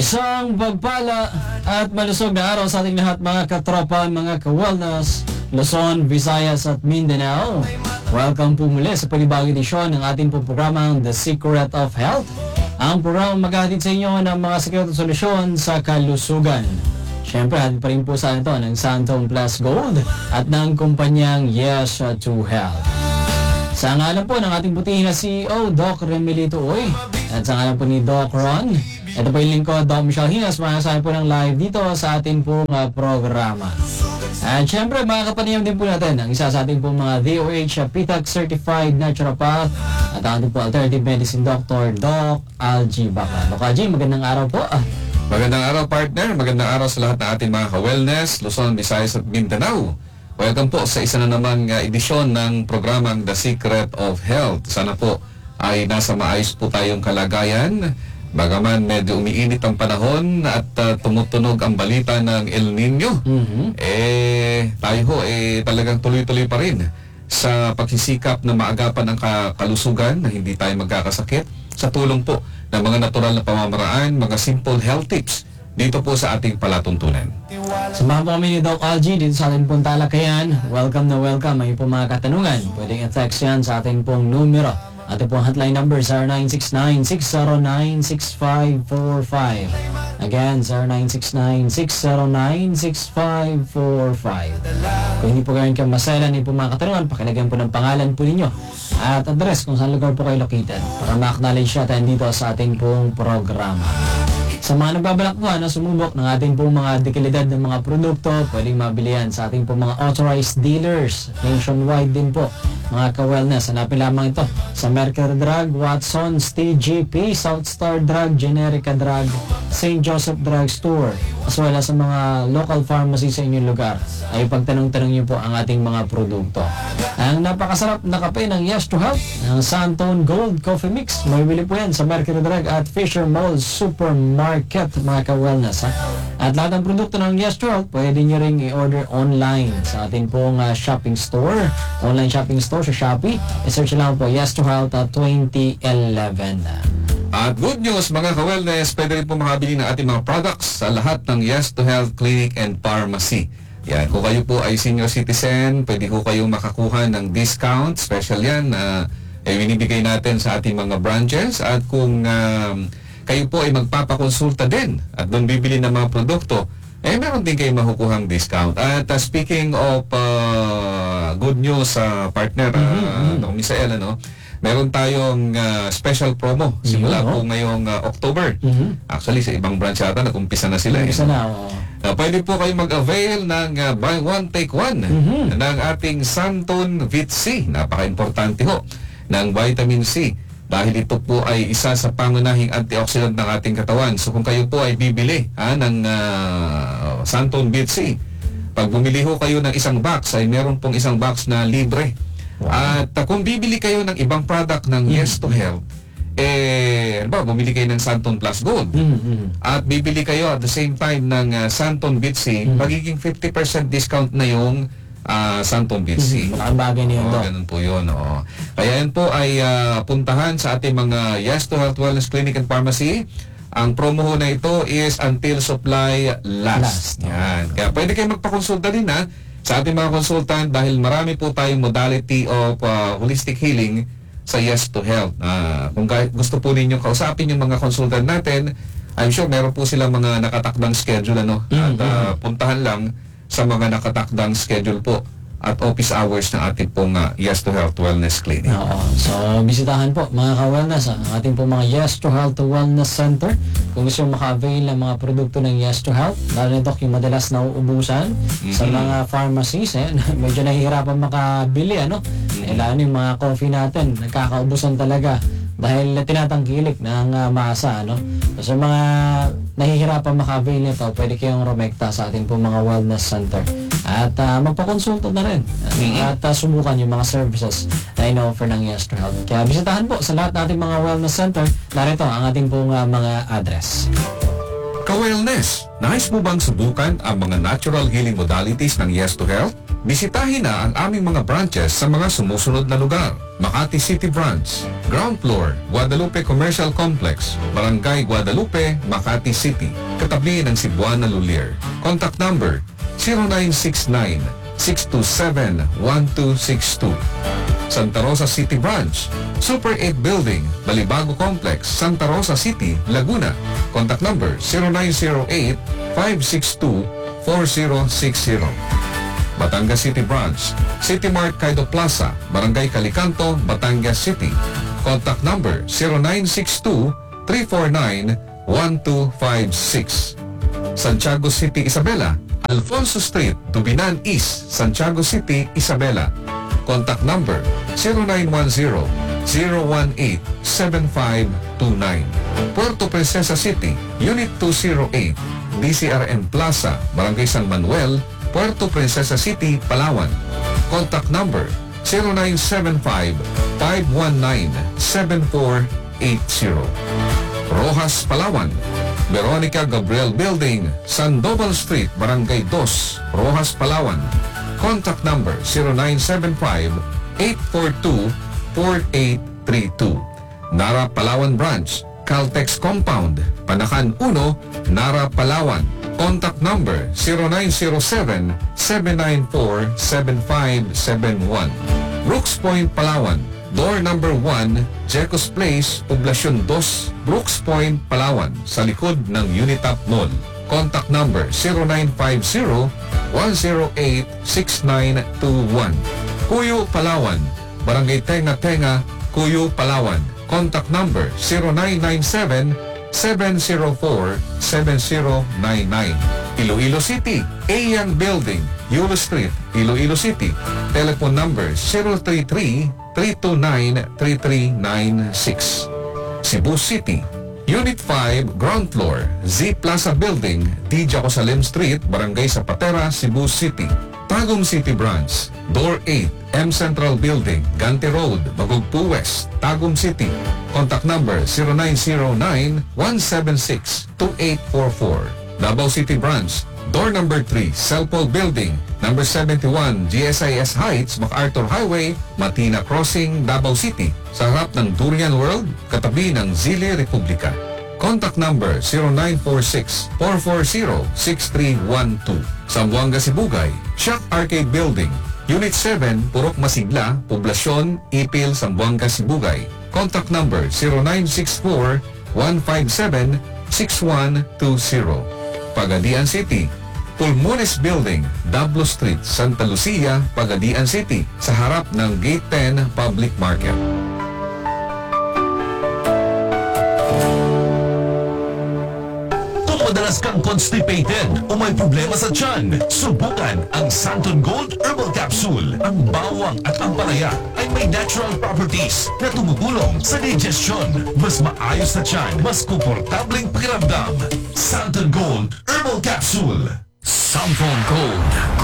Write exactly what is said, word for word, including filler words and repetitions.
Isang pagpala at malusog na araw sa ating lahat mga katropa, mga ka-wellness, Luzon, Visayas at Mindanao. Welcome po muli sa panibagong edisyon ng ating po programang The Secret of Health. Ang programang maghahatid sa inyo ng mga sikreto at solusyon sa kalusugan. Siyempre, hatid pa rin po sa ito ng Santong Plus Gold at ng kumpanyang Yes to Health. Sa ngalan po ng ating butihing na C E O, Doc Remelito Uy, at sa ngalan po ni Doc Ron, ito po yung lingkod, Doc Michelle Hinas, mga po ng live dito sa ating pong uh, programa. At syempre, mga kapanayam din po natin ang isa sa ating pong mga D O H P T A C Certified Naturopath at ang ating po Alternative Medicine Doctor, Doc Algie Bacla. Doc Algie, magandang araw po. Ah. Magandang araw, partner. Magandang araw sa lahat ng ating mga ka-wellness, Luzon, Visayas at Mindanao. Welcome po sa isa na namang uh, edisyon ng programang The Secret of Health. Sana po ay nasa maayos po tayong kalagayan. Bagaman medyo umiinit ang panahon at uh, tumutunog ang balita ng El Nino, mm-hmm. eh tayo ho eh talagang tuloy-tuloy pa rin sa pagsisikap na maagapan ang kalusugan na hindi tayo magkakasakit sa tulong po ng mga natural na pamamaraan, mga simple health tips dito po sa ating palatuntunan. Samahan po kami ni Doc Algie dito sa ating pong talakayan. Welcome na welcome. May po mga katanungan. Pwedeng i-text yan sa ating pong numero. Ating pong hotline number zero nine six nine, six zero nine, six five four five. Again, zero nine six nine, six zero nine, six five four five. Kung hindi po kayo kamaselan, hindi po mga katanungan, pakilagyan po ng pangalan po ninyo at address kung saan lugar po kayo located para ma-acknowledge natin dito sa ating pong programa. Sa mga nagbabalak po na sumubok ng ating pong mga dekalidad ng mga produkto, pwedeng mabili yan sa ating pong mga authorized dealers. Nationwide din po, mga ka-wellness. Hanapin lamang ito sa Mercury Drug, Watson's, T G P, Southstar Drug, Generica Drug, Saint Joseph Drug Store, as well as sa mga local pharmacy sa inyong lugar. Ay pagtanong-tanong niyo po ang ating mga produkto. Ang napakasarap na kape ng Yes to Health, ang Santone Gold Coffee Mix. Mabibili po yan sa Mercury Drug at Fisher Mall Supermarket, mga ka-wellness. Ha? At lahat ng produkto ng Yes to Health, pwede nyo rin i-order online sa ating pong uh, shopping store, online shopping store sa Shopee. I-search lang po Yes to Health uh, twenty eleven. At good news, mga ka-wellness, pwede rin po makabili ng ating mga products sa lahat ng Yes to Health Clinic and Pharmacy. Yan, kung kayo po ay senior citizen, pwede po kayong makakuha ng discount, special yan, na uh, eh, binibigay natin sa ating mga branches. At kung uh, kayo po ay magpapakonsulta din at doon bibili ng mga produkto, eh meron din kayo makukuhang discount. At uh, speaking of uh, good news sa uh, partner, uh, mm-hmm. Doc Misael, ano, meron tayong uh, special promo simula mm-hmm. po ngayong uh, October. Mm-hmm. Actually, sa ibang branch yata, nag-umpisa na sila. Umpisa eh. na, oh. Uh, pwede po kayo mag-avail ng uh, buy one, take one mm-hmm. ng ating Santone Vit C. Napaka-importante ho ng vitamin C dahil ito po ay isa sa pangunahing antioxidant ng ating katawan. So kung kayo po ay bibili ha, ng uh, Santone Vit C, pag bumili ho kayo ng isang box, ay meron pong isang box na libre. Wow. At uh, kung bibili kayo ng ibang product ng mm-hmm. Yes to Health, eh, ba, bumili kayo ng Santone Plus Gold mm-hmm. at bibili kayo at the same time ng uh, Santone Vit C, mm-hmm. magiging fifty percent discount na yung uh, Santone Vit C. Mm-hmm. Ang bagay niyo, oh, ganun po yun. Oh. Kaya yan po ay uh, puntahan sa ating mga Yes to Health Wellness Clinic and Pharmacy. Ang promo ho na ito is until supply lasts. Last. Yan. Kaya pwede kayo magpakonsulta din ha sa ating mga consultant dahil marami po tayong modality of uh, holistic healing sa Yes to Health. Uh, kung gusto po ninyo kausapin yung mga consultant natin, I'm sure meron po silang mga nakatakdang schedule, ano? At uh, puntahan lang sa mga nakatakdang schedule po at office hours ng ating pong uh, Yes to Health Wellness Clinic. Oo. So, bisitahan po mga ka-wellness ang ating pong mga Yes to Health Wellness Center. Kung gusto maka-avail ng mga produkto ng Yes to Health, lalo nito yung madalas nauubusan mm-hmm. sa mga pharmacies, eh, medyo nahihirapan makabili, ano? Mm-hmm. Eh, lalo yung mga coffee natin, nagkakaubusan talaga dahil tinatangkilik ng uh, masa, ano? So, sa mga nahihirapan maka-avail nito, pwede kayong rumekta sa ating pong mga wellness center. At uh, magpakonsulta na rin mm-hmm. at uh, subukan yung mga services na ino-offer ng Yes to Health. Kaya bisitahan po sa lahat nating mga wellness center. Narito ang ating pong uh, mga address. Ka-wellness, nais mo bang subukan ang mga natural healing modalities ng Yes to Health? Bisitahin na ang aming mga branches sa mga sumusunod na lugar. Makati City Branch, Ground Floor, Guadalupe Commercial Complex, Barangay Guadalupe, Makati City, katabi ng Cebuana Lulier. Contact number zero nine six nine, six two seven, one two six two. Santa Rosa City Branch, Super eight Building, Balibago Complex, Santa Rosa City, Laguna. Contact number zero nine zero eight, five six two, four zero six zero. Batangas City Branch, City Mart Kaido Plaza, Barangay Calicanto, Batangas City. Contact number zero nine six two, three four nine, one two five six. Santiago City, Isabela, Alfonso Street, Tubinan East, Santiago City, Isabela. Contact number zero nine one zero, zero one eight, seven five two nine. Puerto Princesa City, Unit two oh eight, D C R M Plaza, Barangay San Manuel, Puerto Princesa City, Palawan. Contact number zero nine seven five, five one nine, seven four eight zero. Rojas, Palawan, Veronica Gabriel Building, Sandoval Street, Barangay two, Rojas, Palawan. Contact number zero nine seven five, eight four two, four eight three two. Nara, Palawan Branch, Caltex Compound, Panakan one, Nara, Palawan. Contact number zero nine zero seven, seven nine four, seven five seven one. Brooks Point, Palawan, Door number one, Jecos Place, Poblacion two, Brooks Point, Palawan, sa likod ng Unitap Mall. Contact number zero nine five zero, one zero eight, six nine two one. Cuyo, Palawan, Barangay Tenga Tenga, Cuyo, Palawan. Contact number zero nine nine seven, seven zero four, seven zero nine nine. Iloilo City, Ayang Building, Yulo Street, Iloilo City. Telephone number zero three three, three two nine, three three nine six. Cebu City, Unit five, Ground Floor, Z Plaza Building, D. Jacosalem Street, Barangay Zapatera, Cebu City. Tagum City Branch, Door eight, M Central Building, Gante Road, Magugpo West, Tagum City. Contact number zero nine zero nine, one seven six, two eight four four. Davao City Branch, Door number three, Celpol Building, number seventy-one, G S I S Heights, MacArthur Highway, Matina Crossing, Davao City. Sa harap ng Durian World, katabi ng Zile Republika. Contact number zero nine four six, four four zero, six three one two. Zamboanga Sibugay, Shock Arcade Building, Unit seven, Purok Masigla, Poblacion, Ipil, Zamboanga Sibugay. Contact number zero nine six four, one five seven, six one two zero. Pagadian City, Pulmones Building, Dablo Street, Santa Lucia, Pagadian City, sa harap ng Gate ten Public Market. Madalas kang constipated o may problema sa tiyan, subukan ang Santon Gold Herbal Capsule. Ang bawang at ang palaya ay may natural properties na tumutulong sa digestion. Mas maayos na tiyan, mas komportableng pakiramdam. Santon Gold Herbal Capsule. Santon Gold.